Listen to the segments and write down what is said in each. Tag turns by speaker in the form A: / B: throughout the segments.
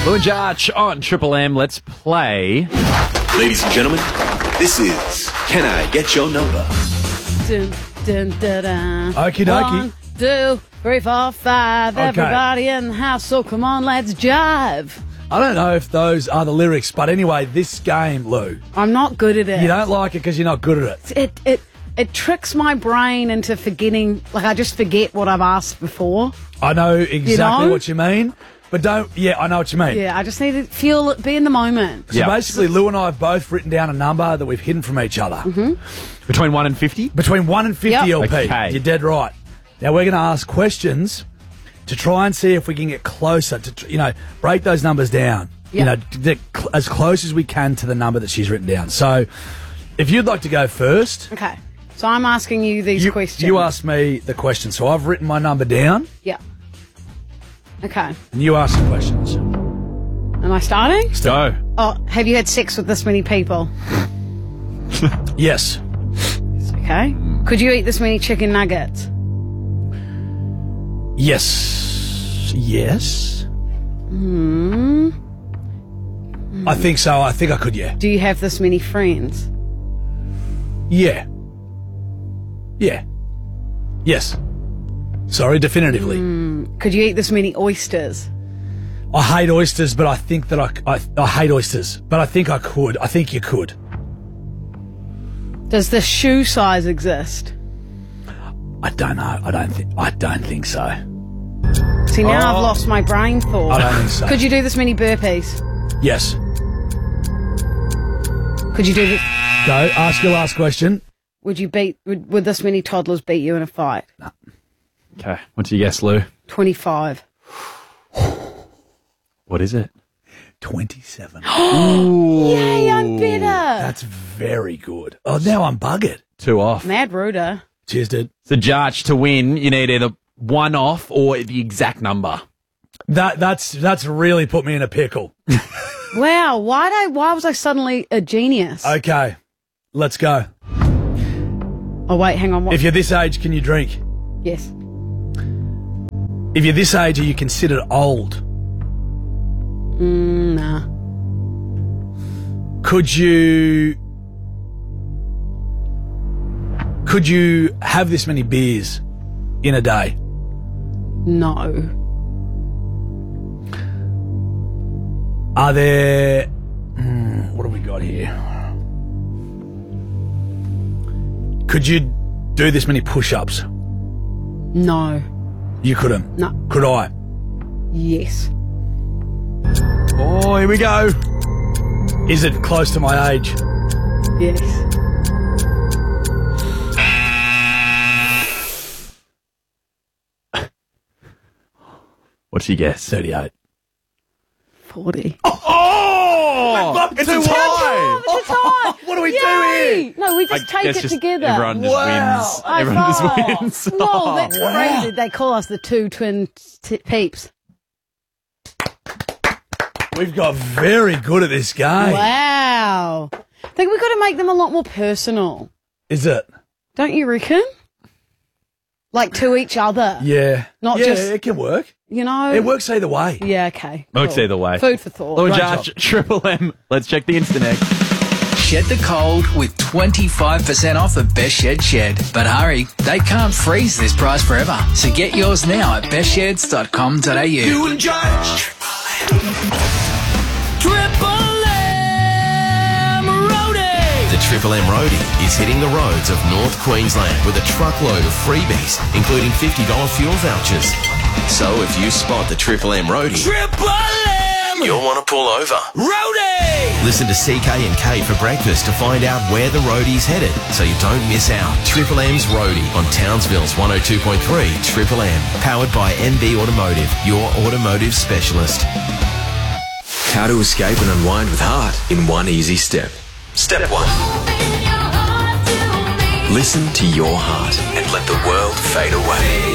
A: Lou and Jarch on Triple M. Let's play.
B: Ladies and gentlemen, this is Can I Get Your Number?
C: Dun, dun, dun, dun.
D: Okie dokie.
C: 1, 2, 3, 4, 5.
D: Okay.
C: Everybody in the house, so come on, let's jive.
D: I don't know if those are the lyrics, but anyway, this game, Lou,
C: I'm not good at it.
D: you don't like it because you're not good at it.
C: It tricks my brain into forgetting. Like, I just forget what I've asked before.
D: I know exactly
C: know?
D: what you mean, but I know what you mean.
C: Yeah, I just need to be in the moment.
D: So
A: Yeah.
D: basically, Lou and I have both written down a number that we've hidden from each other.
C: Mm-hmm.
A: Between 1 and 50?
D: Between 1 and 50
C: Yep.
D: LP.
A: Okay.
D: You're dead right. Now, we're going to ask questions to try and see if we can get closer to, break those numbers down.
C: Yep.
D: As close as we can to the number that she's written down. So, if you'd like to go first,
C: Okay. So I'm asking you these questions.
D: you ask me the question. So, I've written my number down,
C: Yeah. Okay.
D: and you ask the questions.
C: Am I starting?
A: Go.
C: Oh, have you had sex with this many people?
D: Yes.
C: Okay. Could you eat this many chicken nuggets?
D: Yes. Yes. I think so. I think I could, yeah.
C: Do you have this many friends?
D: Yeah. Yeah. Yes. Sorry, definitively.
C: Could you eat this many oysters?
D: I hate oysters, but I think that I hate oysters, but I think I could. I think you could.
C: Does the shoe size exist?
D: I don't know. I don't think so.
C: See, now I've lost my brain thought.
D: I don't think so.
C: Could you do this many burpees?
D: Yes.
C: Could you do this?
D: Go. Ask your last question.
C: Would this many toddlers beat you in a fight?
A: Okay. What's your guess, Lou?
C: 25.
A: What is it?
D: 27.
C: Yay, I'm better.
D: That's very good. Oh, now I'm buggered.
A: 2 off.
C: Mad Ruder.
D: Cheers, dude.
A: So, Jarch, to win, you need either 1 off or the exact number.
D: That's really put me in a pickle.
C: Wow, why was I suddenly a genius?
D: Okay. Let's go.
C: Oh, wait, hang on. What?
D: If you're this age, can you drink?
C: Yes.
D: If you're this age, are you considered old?
C: Nah.
D: Could you have this many beers in a day?
C: No.
D: Are there... what have we got here? Could you do this many push-ups?
C: No.
D: You couldn't?
C: No.
D: Could I?
C: Yes.
A: Oh, here we go.
D: Is it close to my age?
C: Yes.
A: What's your guess?
D: 38.
C: 40.
A: Oh! It's a tie!
C: It's a tie.
D: What do we do
C: Yay!
D: here?
C: No, we just take
A: guess
C: it
A: just
C: together.
A: Everyone just wins.
C: High
A: Everyone just
C: five.
A: wins.
C: No, that's
D: wow.
C: crazy. They call us the two twin peeps.
D: We've got very good at this game.
C: Wow. I think we've got to make them a lot more personal.
D: Is it?
C: Don't you reckon? Like to each other.
D: Yeah.
C: Not
D: yeah,
C: just-
D: it can work.
C: You know?
D: It works either way.
C: Yeah, okay.
A: Works either way.
C: Food for thought.
A: Lou and
D: Great
A: Jarch,
D: job.
A: Triple M. Let's check the internet.
E: Shed the cold with 25% off at Best Shed Shed. But hurry, they can't freeze this price forever. So get yours now at bestsheds.com.au.
B: You and Judge.
E: Triple M Roadie.
F: The Triple M Roadie is hitting the roads of North Queensland with a truckload of freebies, including $50 fuel vouchers. So if you spot the Triple M Roadie,
E: Triple M
F: you'll want to pull over.
E: Roadie.
F: Listen to CK and K for breakfast to find out where the roadie's headed, so you don't miss out. Triple M's Roadie on Townsville's 102.3 Triple M, powered by MB Automotive, your automotive specialist.
B: How to escape and unwind with heart in one easy step. Step 1. Listen to your heart and let the world fade away.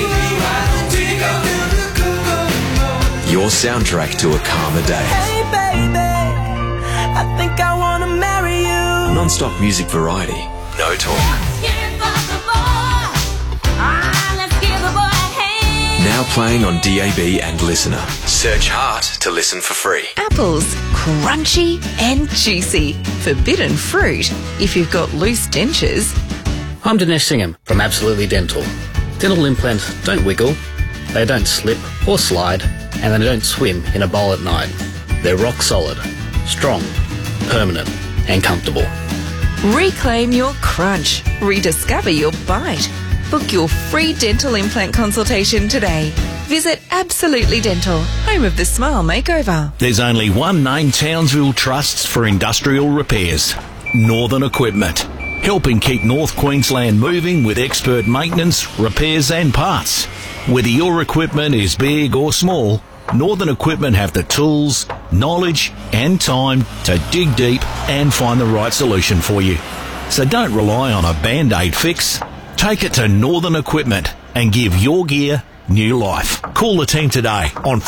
B: Your soundtrack to a calmer day.
G: Hey baby, I think I wanna marry you.
B: Non-stop music variety. No talk. Now playing on DAB and Listener. Search Heart to listen for free.
H: Apples, crunchy and juicy. Forbidden fruit if you've got loose dentures.
I: I'm Dinesh Singham from Absolutely Dental. Dental implants don't wiggle, they don't slip or slide, and they don't swim in a bowl at night. They're rock solid, strong, permanent and comfortable.
H: Reclaim your crunch. Rediscover your bite. Book your free dental implant consultation today. Visit Absolutely Dental, home of the Smile Makeover.
J: There's only one name Townsville trusts for industrial repairs. Northern Equipment. Helping keep North Queensland moving with expert maintenance, repairs and parts. Whether your equipment is big or small, Northern Equipment have the tools, knowledge and time to dig deep and find the right solution for you. So don't rely on a Band-Aid fix. Take it to Northern Equipment and give your gear new life. Call the team today on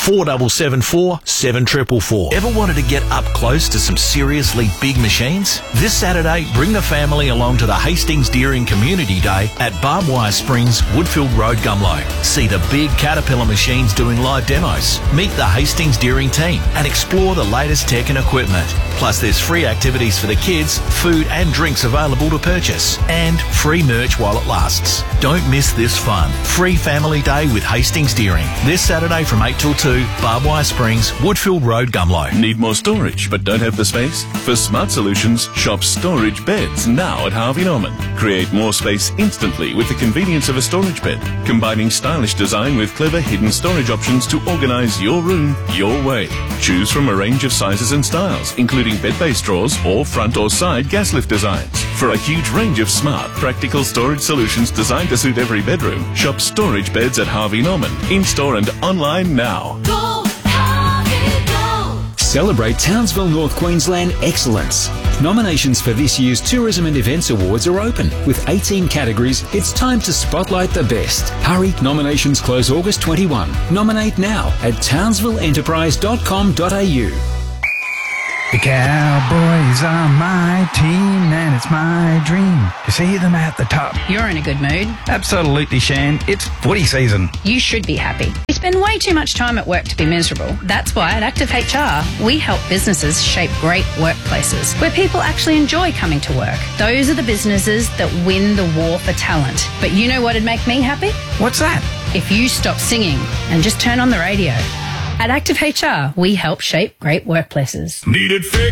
J: 4774 7444. Ever wanted to get up close to some seriously big machines? This Saturday, bring the family along to the Hastings Deering Community Day at Barbed Wire Springs, Woodfield Road, Gumlow. See the big Caterpillar machines doing live demos. Meet the Hastings Deering team and explore the latest tech and equipment. Plus there's free activities for the kids, food and drinks available to purchase, and free merch while it lasts. Don't miss this fun. Free family day with Hastings Deering. This Saturday from 8 till 2, Barbed Wire Springs, Woodfield Road, Gumlow.
K: Need more storage but don't have the space? For Smart Solutions, shop storage beds now at Harvey Norman. Create more space instantly with the convenience of a storage bed, combining stylish design with clever hidden storage options to organise your room your way. Choose from a range of sizes and styles, including bed-based drawers or front or side gas lift designs. For a huge range of smart, practical storage solutions designed to suit every bedroom, shop storage beds at Harvey Norman, in-store and online now.
G: Go, Harvey, go.
L: Celebrate Townsville, North Queensland excellence. Nominations for this year's Tourism and Events Awards are open. With 18 categories, it's time to spotlight the best. Hurry, nominations close August 21. Nominate now at townsvilleenterprise.com.au.
M: The Cowboys are my team and it's my dream to see them at the top.
N: You're in a good mood.
M: Absolutely, Shan. It's footy season.
N: You should be happy. We spend way too much time at work to be miserable. That's why at Active HR, we help businesses shape great workplaces where people actually enjoy coming to work. Those are the businesses that win the war for talent. But you know what'd make me happy?
M: What's that?
N: If you stop singing and just turn on the radio. At Active HR, we help shape great workplaces.
K: Need it fixed?